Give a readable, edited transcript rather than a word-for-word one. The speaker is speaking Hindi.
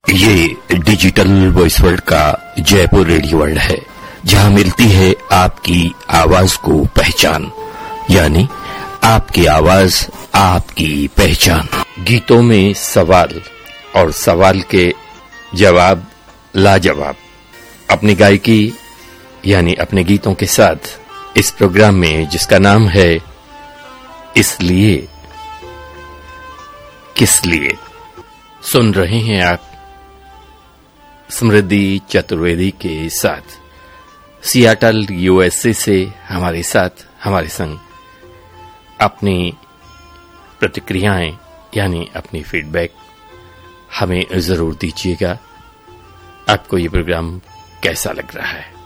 ये डिजिटल वॉइस वर्ल्ड का जयपुर रेडियो वर्ल्ड है, जहां मिलती है आपकी आवाज को पहचान, यानी आपकी आवाज आपकी पहचान। गीतों में सवाल और सवाल के जवाब लाजवाब। अपनी गायकी यानी अपने गीतों के साथ इस प्रोग्राम में, जिसका नाम है इसलिए किस लिए, सुन रहे हैं आप समृद्धि चतुर्वेदी के साथ। सियाटल यूएसए से हमारे साथ, हमारे संग अपनी प्रतिक्रियाएं यानी अपनी फीडबैक हमें जरूर दीजिएगा। आपको ये प्रोग्राम कैसा लग रहा है?